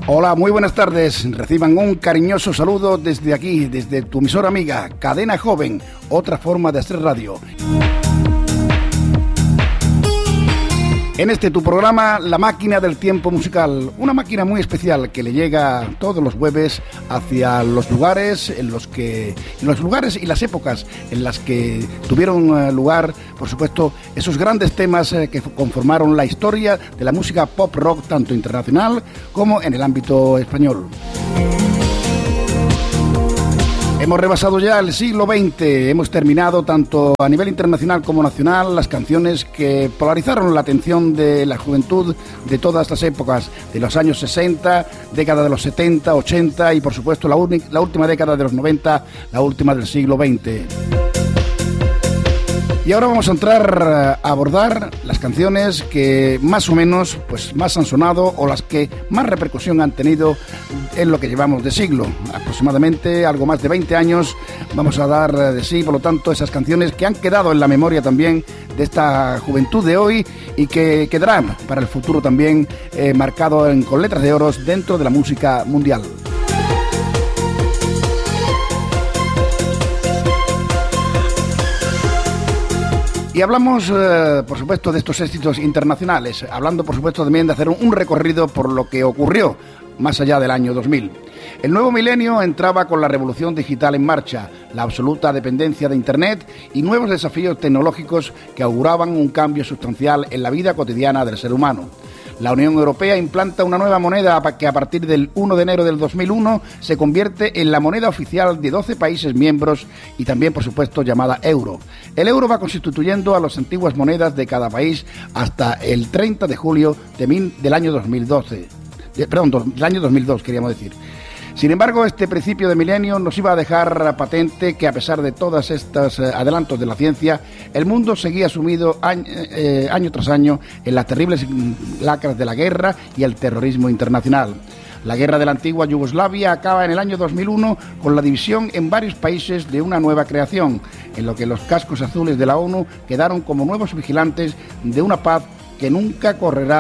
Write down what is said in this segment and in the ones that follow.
Hola, muy buenas tardes. Reciban un cariñoso saludo desde aquí, desde tu emisora amiga, Cadena Joven, otra forma de hacer radio. En este tu programa, La Máquina del Tiempo Musical, una máquina muy especial que le llega todos los jueves hacia los lugares y las épocas en las que tuvieron lugar, por supuesto, esos grandes temas que conformaron la historia de la música pop rock tanto internacional como en el ámbito español. Hemos rebasado ya el siglo XX, hemos terminado tanto a nivel internacional como nacional las canciones que polarizaron la atención de la juventud de todas las épocas, de los años 60, década de los 70, 80 y por supuesto la última década de los 90, la última del siglo XX. Y ahora vamos a entrar a abordar las canciones que más o menos más han sonado o las que más repercusión han tenido en lo que llevamos de siglo. Aproximadamente algo más de 20 años vamos a dar de sí, por lo tanto, esas canciones que han quedado en la memoria también de esta juventud de hoy y que quedarán para el futuro también marcado con letras de oro dentro de la música mundial. Y hablamos, por supuesto, de estos éxitos internacionales, hablando, por supuesto, también de hacer un recorrido por lo que ocurrió más allá del año 2000. El nuevo milenio entraba con la revolución digital en marcha, la absoluta dependencia de Internet y nuevos desafíos tecnológicos que auguraban un cambio sustancial en la vida cotidiana del ser humano. La Unión Europea implanta una nueva moneda que a partir del 1 de enero del 2001 se convierte en la moneda oficial de 12 países miembros y también, por supuesto, llamada euro. El euro va constituyendo a las antiguas monedas de cada país hasta el 30 de julio del año 2012. Del año 2002, queríamos decir. Sin embargo, este principio de milenio nos iba a dejar patente que a pesar de todos estos adelantos de la ciencia, el mundo seguía sumido año tras año en las terribles lacras de la guerra y el terrorismo internacional. La guerra de la antigua Yugoslavia acaba en el año 2001 con la división en varios países de una nueva creación, en lo que los cascos azules de la ONU quedaron como nuevos vigilantes de una paz que nunca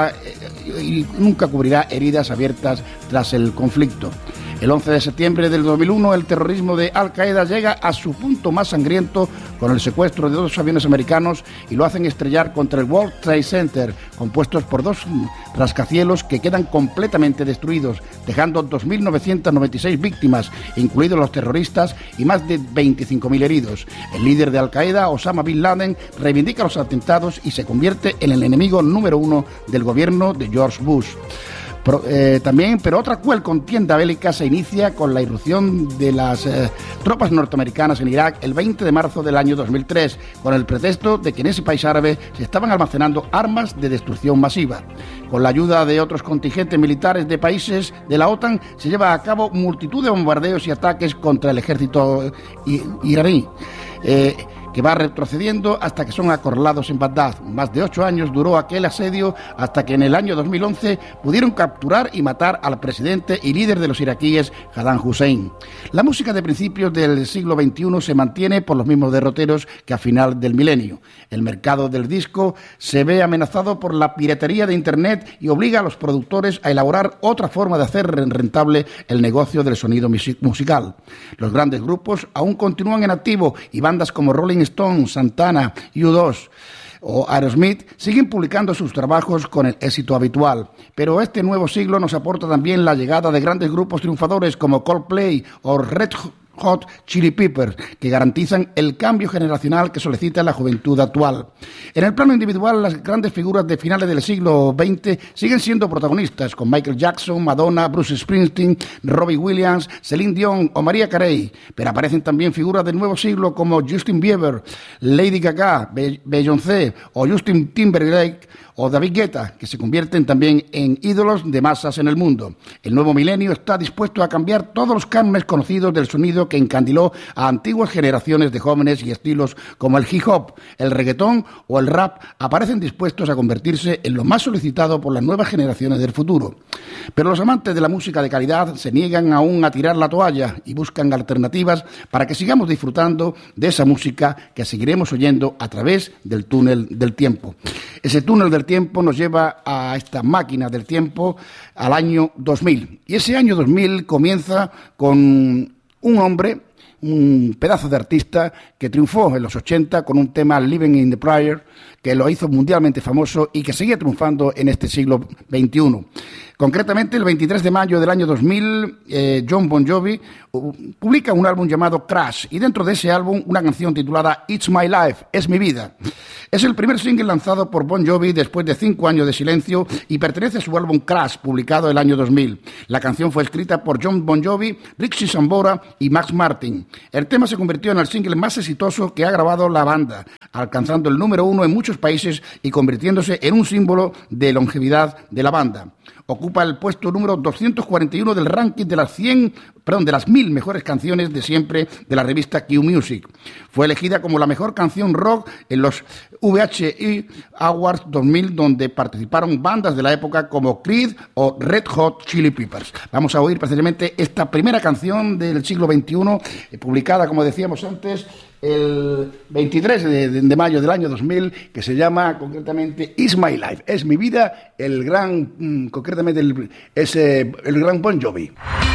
cubrirá heridas abiertas tras el conflicto. El 11 de septiembre del 2001, el terrorismo de Al-Qaeda llega a su punto más sangriento con el secuestro de 2 aviones americanos y lo hacen estrellar contra el World Trade Center, compuestos por 2 rascacielos que quedan completamente destruidos, dejando 2.996 víctimas, incluidos los terroristas, y más de 25.000 heridos. El líder de Al-Qaeda, Osama Bin Laden, reivindica los atentados y se convierte en el enemigo número 1 del gobierno de George Bush. Pero otra cruel contienda bélica se inicia con la irrupción de las tropas norteamericanas en Irak el 20 de marzo del año 2003, con el pretexto de que en ese país árabe se estaban almacenando armas de destrucción masiva. Con la ayuda de otros contingentes militares de países de la OTAN se lleva a cabo multitud de bombardeos y ataques contra el ejército iraní. Que va retrocediendo hasta que son acorralados en Bagdad. Más de 8 años duró aquel asedio hasta que en el año 2011 pudieron capturar y matar al presidente y líder de los iraquíes, Saddam Hussein. La música de principios del siglo XXI se mantiene por los mismos derroteros que a final del milenio. El mercado del disco se ve amenazado por la piratería de Internet y obliga a los productores a elaborar otra forma de hacer rentable el negocio del sonido musical. Los grandes grupos aún continúan en activo y bandas como Rolling Stone, Santana, U2 o Aerosmith siguen publicando sus trabajos con el éxito habitual. Pero este nuevo siglo nos aporta también la llegada de grandes grupos triunfadores como Coldplay o Red Hot Chili Peppers, que garantizan el cambio generacional que solicita la juventud actual. En el plano individual, las grandes figuras de finales del siglo XX siguen siendo protagonistas, con Michael Jackson, Madonna, Bruce Springsteen, Robbie Williams, Celine Dion o Mariah Carey. Pero aparecen también figuras del nuevo siglo como Justin Bieber, Lady Gaga, Beyoncé o Justin Timberlake o David Guetta, que se convierten también en ídolos de masas en el mundo. El nuevo milenio está dispuesto a cambiar todos los cánones conocidos del sonido que encandiló a antiguas generaciones de jóvenes, y estilos como el hip hop, el reggaetón o el rap aparecen dispuestos a convertirse en lo más solicitado por las nuevas generaciones del futuro. Pero los amantes de la música de calidad se niegan aún a tirar la toalla y buscan alternativas para que sigamos disfrutando de esa música que seguiremos oyendo a través del túnel del tiempo. Ese túnel del tiempo nos lleva a esta máquina del tiempo al año 2000. Y ese año 2000 comienza con un hombre, un pedazo de artista que triunfó en los 80 con un tema Living in the Prayer, que lo hizo mundialmente famoso y que seguía triunfando en este siglo XXI. Concretamente, el 23 de mayo del año 2000, Jon Bon Jovi publica un álbum llamado Crash, y dentro de ese álbum una canción titulada It's My Life, es mi vida. Es el primer single lanzado por Bon Jovi después de 5 años de silencio y pertenece a su álbum Crash, publicado el año 2000. La canción fue escrita por Jon Bon Jovi, Richie Sambora y Max Martin. El tema se convirtió en el single más exitoso que ha grabado la banda, alcanzando el número 1 en muchos países y convirtiéndose en un símbolo de longevidad de la banda. Ocupa el puesto número 241 del ranking de las 1000 mejores canciones de siempre de la revista Q Music. Fue elegida como la mejor canción rock en los VHI Awards 2000, donde participaron bandas de la época como Creed o Red Hot Chili Peppers. Vamos a oír precisamente esta primera canción del siglo XXI, publicada, como decíamos antes, el 23 de mayo del año 2000, que se llama concretamente It's My Life, es mi vida, concretamente el gran Bon Jovi.